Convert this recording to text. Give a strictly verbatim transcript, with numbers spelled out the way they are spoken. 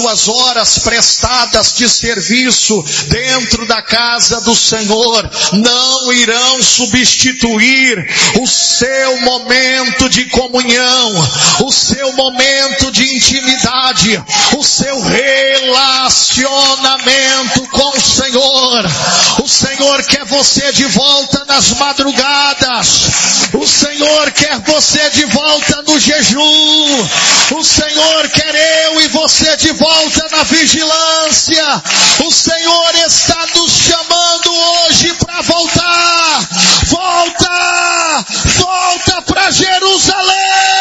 suas horas prestadas de serviço dentro da casa do Senhor não irão substituir o seu momento de comunhão, o seu momento de intimidade, o seu relacionamento com o Senhor. O Senhor quer você de volta nas madrugadas. O Senhor quer você de volta no jejum. O Senhor quer eu e você de volta na vigilância. O Senhor está nos chamando hoje para voltar. Volta! Volta para Jerusalém!